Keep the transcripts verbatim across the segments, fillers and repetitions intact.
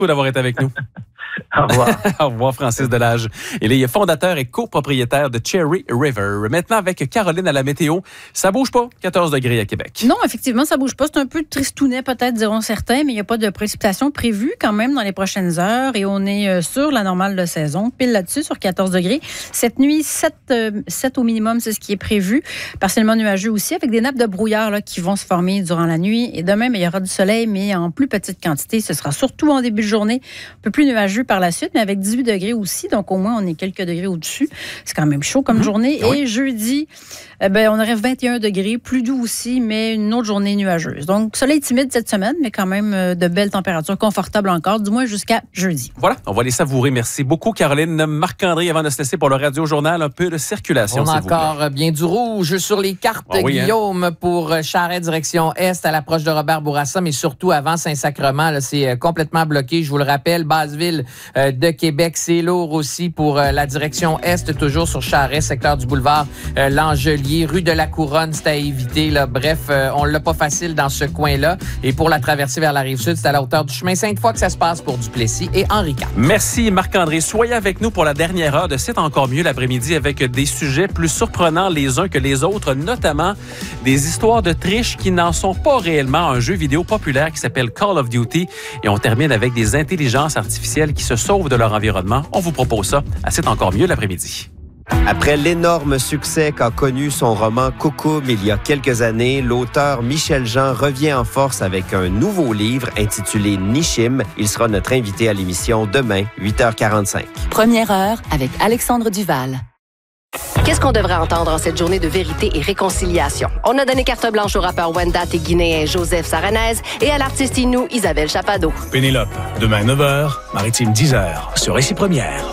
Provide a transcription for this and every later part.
d'avoir été avec nous. Au revoir. Au revoir, Francis Delage. Il est fondateur et copropriétaire de Cherry River. Maintenant, avec Caroline à la météo, ça bouge pas, quatorze degrés à Québec. Non, effectivement, ça bouge pas. C'est un peu tristounet, peut-être, diront certains, mais il n'y a pas de précipitations prévues quand même dans les prochaines heures et on est sur la normale de saison, pile là-dessus, sur quatorze degrés. Cette nuit, sept, euh, sept au minimum, c'est ce qui est prévu. Partiellement nuageux aussi, avec des nappes de brouillard là, qui vont se former durant la nuit. Et demain, mais il y aura du soleil, mais en plus petite quantité. Ce sera surtout en début de journée, un peu plus nuageux par la suite, mais avec dix-huit degrés aussi. Donc, au moins, on est quelques degrés au-dessus. C'est quand même chaud comme mmh. journée. Oui. Et jeudi, eh ben, on aurait vingt et un degrés, plus doux aussi, mais une autre journée nuageuse. Donc, soleil timide cette semaine, mais quand même de belles températures confortables encore, du moins jusqu'à jeudi. Voilà, on va les savourer. Merci beaucoup, Caroline. Marc-André, avant de se laisser pour le Radio-Journal, un peu de circulation, on s'il a vous plaît. encore bien du rouge sur les cartes, ah oui, Guillaume, hein? pour Charest, direction Est, à l'approche de Robert Bourassa, mais surtout avant Saint-Sacrement. Là, c'est complètement bloqué. Je vous le rappelle, Basseville euh, de Québec, c'est lourd aussi pour euh, la direction Est, toujours sur Charest, secteur du boulevard euh, L'Angelier, rue de la Couronne, c'est à éviter. Là. Bref, euh, on l'a pas facile dans ce coin-là. Et pour la traversée vers la Rive-Sud, c'est à la hauteur du chemin Sainte-Foy que ça se passe pour Duplessis et Henri quatre. Merci, Marc-André. Soyez avec nous pour la dernière heure de C'est encore mieux l'après-midi avec des sujets plus surprenants les uns que les autres, notamment des histoires de triche qui n'en sont pas réellement. Un jeu vidéo populaire qui s'appelle Call of Duty. Et on termine avec des intelligences artificielles qui se sauvent de leur environnement. On vous propose ça à C'est encore mieux l'après-midi. Après l'énorme succès qu'a connu son roman Coucoum il y a quelques années, l'auteur Michel Jean revient en force avec un nouveau livre intitulé Nishim. Il sera notre invité à l'émission demain, huit heures quarante-cinq. Première heure avec Alexandre Duval. Qu'est-ce qu'on devrait entendre en cette journée de vérité et réconciliation? On a donné carte blanche au rappeur Wendat et guinéen Joseph Saranez et à l'artiste Inou Isabelle Chapado. Pénélope, demain neuf heures, Maritime dix heures, sur Récit Première.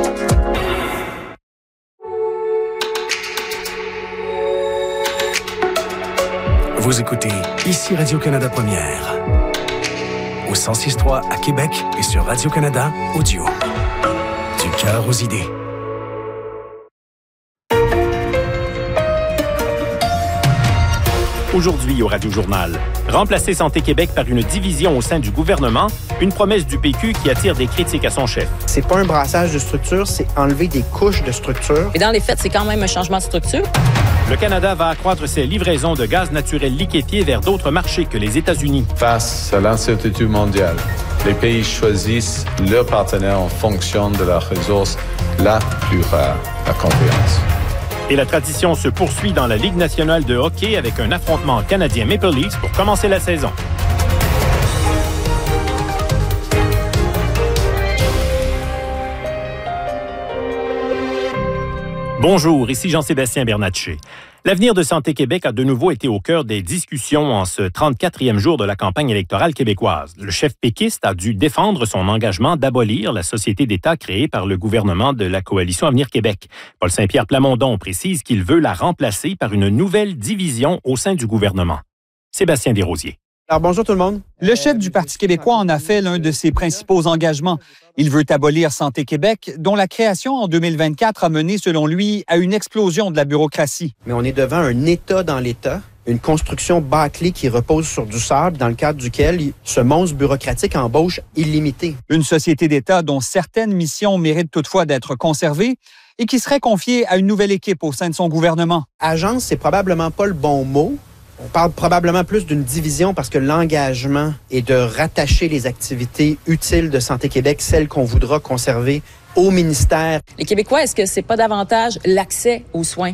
Vous écoutez ici Radio-Canada Première. Au cent six trois à Québec et sur Radio-Canada Audio. Du cœur aux idées. Aujourd'hui au Radio-Journal, remplacer Santé Québec par une division au sein du gouvernement, une promesse du P Q qui attire des critiques à son chef. C'est pas un brassage de structure, c'est enlever des couches de structure. Et dans les faits, c'est quand même un changement de structure. Le Canada va accroître ses livraisons de gaz naturel liquéfié vers d'autres marchés que les États-Unis. Face à l'incertitude mondiale, les pays choisissent leurs partenaires en fonction de leurs ressources la plus rare, la confiance. Et la tradition se poursuit dans la Ligue nationale de hockey avec un affrontement canadien Maple Leafs pour commencer la saison. Bonjour, ici Jean-Sébastien Bernatchez. L'avenir de Santé Québec a de nouveau été au cœur des discussions en ce trente-quatrième jour de la campagne électorale québécoise. Le chef péquiste a dû défendre son engagement d'abolir la société d'État créée par le gouvernement de la Coalition Avenir Québec. Paul Saint-Pierre Plamondon précise qu'il veut la remplacer par une nouvelle division au sein du gouvernement. Sébastien Desrosiers. Alors, bonjour tout le monde. Le chef du Parti québécois en a fait l'un de ses principaux engagements. Il veut abolir Santé Québec, dont la création en deux mille vingt-quatre a mené, selon lui, à une explosion de la bureaucratie. Mais on est devant un État dans l'État, une construction bâclée qui repose sur du sable, dans le cadre duquel ce monstre bureaucratique embauche illimité. Une société d'État dont certaines missions méritent toutefois d'être conservées et qui serait confiée à une nouvelle équipe au sein de son gouvernement. Agence, c'est probablement pas le bon mot. On parle probablement plus d'une division parce que l'engagement est de rattacher les activités utiles de Santé Québec, celles qu'on voudra conserver, au ministère. Les Québécois, est-ce que c'est pas davantage l'accès aux soins?